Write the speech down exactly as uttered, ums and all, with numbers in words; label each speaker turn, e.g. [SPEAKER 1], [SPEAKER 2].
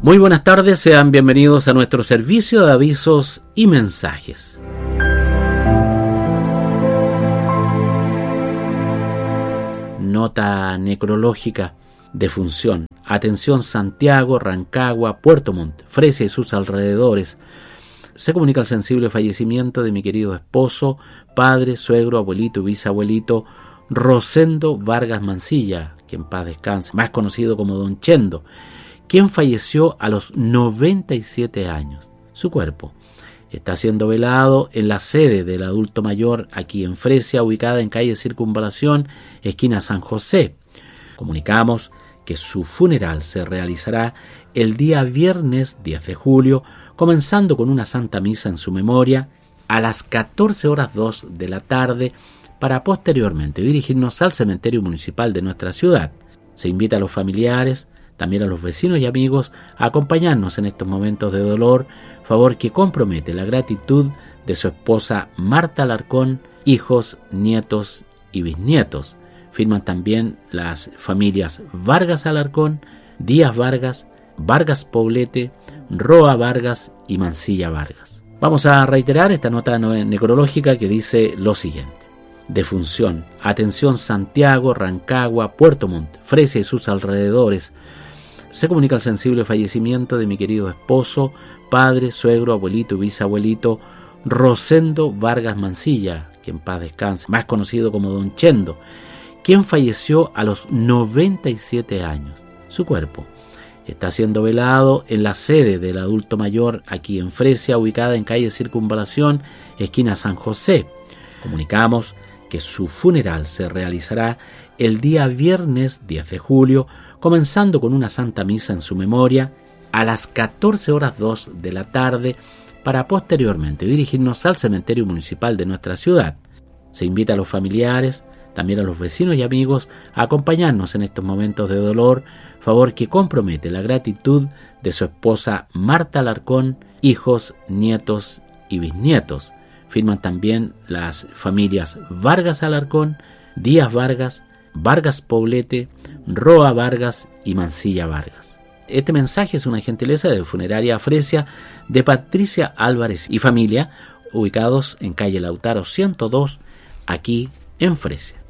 [SPEAKER 1] Muy buenas tardes, sean bienvenidos a nuestro servicio de avisos y mensajes. Nota necrológica: defunción. Atención Santiago, Rancagua, Puerto Montt, Fresia y sus alrededores. Se comunica el sensible fallecimiento de mi querido esposo, padre, suegro, abuelito y bisabuelito Rosendo Vargas Mancilla, que en paz descanse, más conocido como Don Chendo, quien falleció a los noventa y siete años. Su cuerpo está siendo velado en la sede del adulto mayor aquí en Fresia, ubicada en calle Circunvalación, esquina San José. Comunicamos que su funeral se realizará el día viernes diez de julio, comenzando con una santa misa en su memoria a las catorce horas dos de la tarde, para posteriormente dirigirnos al cementerio municipal de nuestra ciudad. Se invita a los familiares, también a los vecinos y amigos, a acompañarnos en estos momentos de dolor, favor que compromete la gratitud de su esposa Marta Alarcón, hijos, nietos y bisnietos. Firman también las familias Vargas Alarcón, Díaz Vargas, Vargas Poblete, Roa Vargas y Mancilla Vargas. Vamos a reiterar esta nota necrológica que dice lo siguiente. Defunción. Atención Santiago, Rancagua, Puerto Montt, Fresia y sus alrededores. Se comunica el sensible fallecimiento de mi querido esposo, padre, suegro, abuelito y bisabuelito Rosendo Vargas Mancilla, que en paz descanse, más conocido como Don Chendo, quien falleció a los noventa y siete años. Su cuerpo está siendo velado en la sede del adulto mayor aquí en Fresia, ubicada en calle Circunvalación, esquina San José. Comunicamos que su funeral se realizará el día viernes diez de julio, comenzando con una santa misa en su memoria a las catorce horas dos de la tarde, para posteriormente dirigirnos al cementerio municipal de nuestra ciudad. Se invita a los familiares, también a los vecinos y amigos, a acompañarnos en estos momentos de dolor, favor que compromete la gratitud de su esposa Marta Alarcón, hijos, nietos y bisnietos. Firman también las familias Vargas Alarcón, Díaz Vargas, Vargas Poblete, Roa Vargas y Mancilla Vargas. Este mensaje es una gentileza de Funeraria Fresia de Patricia Álvarez y familia, ubicados en calle Lautaro ciento dos, aquí en Fresia.